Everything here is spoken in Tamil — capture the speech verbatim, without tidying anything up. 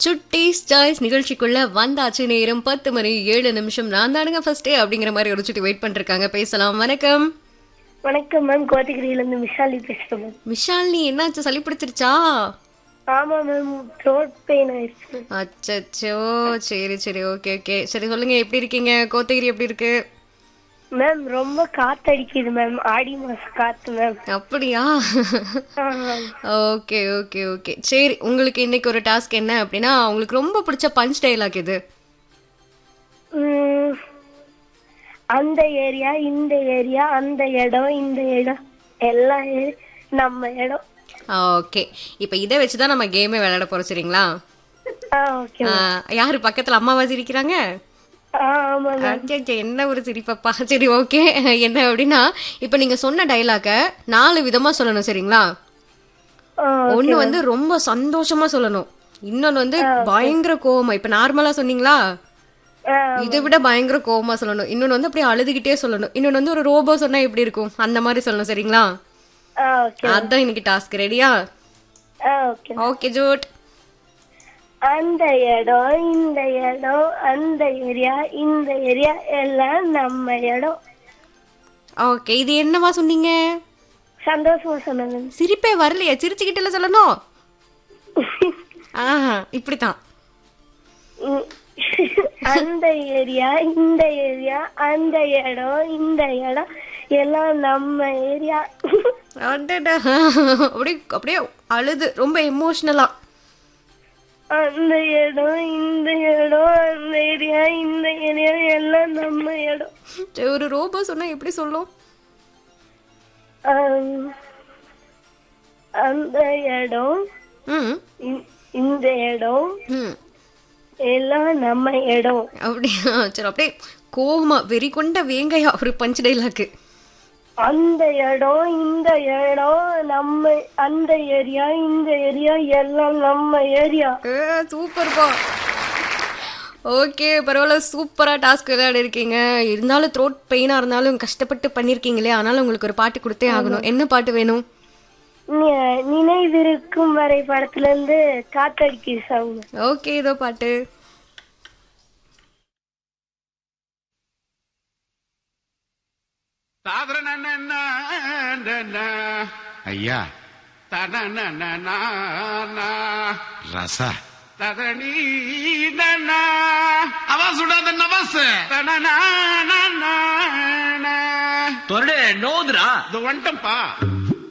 சுட்டீஸ் சாய்ஸ் நிகழ்ச்சிக்குள்ள வந்தாச்சு. நேரம் பத்து மணி ஏழு நிமிஷம். நான் தானுங்க ஃபர்ஸ்ட் அப்படிங்கிற மாதிரி ஒரு சுட்டி வெயிட் பண்ணிருக்காங்க. பேசலாம். வணக்கம். வணக்கம் மேம், கோத்தகிரியில இருந்து மிஷாலி பேசுறேன் மேம். மிஷாலினி, என்னாச்சு? சளி பிடிச்சிருச்சா? ஆமா மேம், த்ரோட் பெயின் ஆயிடுச்சு. அச்சச்சோ, சரி சரி, ஓகே ஓகே. சரி சொல்லுங்க, எப்படி இருக்கீங்க? கோத்தகிரி எப்படி இருக்கு? மேம் ரொம்ப காத்தடிக்குது மேம், ஆடி மாசம் காத்து மேம். அப்படியா? Okay okay okay. சரி, உங்களுக்கு இன்னைக்கு ஒரு டாஸ்க் என்ன அப்படின்னா, உங்களுக்கு ரொம்ப பிடிச்ச பஞ்ச் டைலாக் இது. உம், அந்த ஏரியா இந்த ஏரியா அந்த இடம் இந்த இடம் எல்லா ஏரி- நம்ம இடம். ஓகே, இப்போ இதை வச்சுதான் நம்ம கேமே விளையாட போறோம். சரிங்களா? ஆ ஓகே ஆ, யாரு பக்கத்துல அம்மாவா சிரிக்கிறாங்க? ஆமா மேம். அச்சச்சோ, என்ன ஒரு சிரிப்பப்பா. சரி ஓகே. என்ன அப்படின்னா, இப்ப நீங்க சொன்ன டைலாக நாலு விதமா சொல்லணும். சரிங்களா? ஆ, ஒண்ணு வந்து ரொம்ப சந்தோஷமா சொல்லணும், இன்னொன்னு வந்து பயங்கர கோவமா. இப்ப நார்மலா சொன்னீங்களா, ஆ, இதை விட பயங்கர கோவமா சொல்லணும். இன்னொன்னு வந்து அப்படியே அழுதுகிட்டே சொல்லணும். இன்னொன்னு வந்து ஒரு ரோபோ சொன்னா எப்படி இருக்கும் அந்த மாதிரி சொல்லணும். சரிங்களா? ஆ, ஓகே அதான் இன்னைக்கு டாஸ்க். ரெடியா? ஆ, ஓகே. Okay Zord. அந்த இடம் இந்த இடம் அந்த ஏரியா இந்த ஏரியா எல்லாம் நம்ம இடம். ஓகே, இது என்னவா சொன்னீங்க? சந்தோஷமா சொன்னது. சிரிப்பே வரலையா? சிரிச்சுக்கிட்டுல சொல்லணும். ஆஹா, இப்படித்தான். உம். அந்த ஏரியா இந்த ஏரியா அந்த இடம் இந்த இடம் எல்லாம் நம்ம ஏரியா. அடடா, அப்படியே அப்படியே அழுது ரொம்ப எமோஷனலா. அந்த இடம் இந்த இடம் அந்த ஏரியா இந்த ஏரியா எல்லாம் நம்ம இடம். சரி, ஒரு ரோபோ சொன்னா எப்படி சொல்லும்? ஆம், அந்த இடம் ம் இ- இந்த இடம் ம் எல்லாம் நம்ம இடம். அப்படியா? சரி, அப்படியே கோவமா வெறி கொண்ட வேங்கையா ஒரு பஞ்ச் டைலாக்கு. அந்த இடம் இந்த இடம் நம்ம அந்த ஏரியா இந்த ஏரியா எல்லாம் நம்ம ஏரியா. சூப்பர்ப்பா. ஓகே, பரவாயில்ல, சூப்பரா டாஸ்க் விளையாடி இருக்கீங்க. இருந்தாலும் த்ரோட் பெயினா இருந்தாலும் கஷ்டப்பட்டு பண்ணிருக்கீங்களே. ஆனாலும் உங்களுக்கு ஒரு பாட்டு கொடுத்தே ஆகணும். என்ன பாட்டு வேணும்? நி- நினைவிருக்கும் வரை படத்துல இருந்து காத்தடிக்கு சாங். ஓகே, இதோ பாட்டு. ஐயா ரச आवाज उड़ा दे नवास తొరడే నోదురా వంటంపా